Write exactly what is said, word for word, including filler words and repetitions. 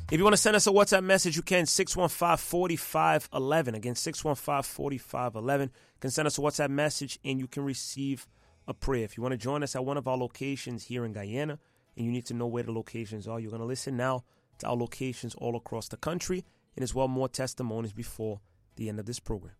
If you want to send us a WhatsApp message, you can, six one five, four five one one. Again, six one five, four five one one. You can send us a WhatsApp message and you can receive a prayer. If you want to join us at one of our locations here in Guyana and you need to know where the locations are, you're going to listen now to our locations all across the country and as well more testimonies before the end of this program.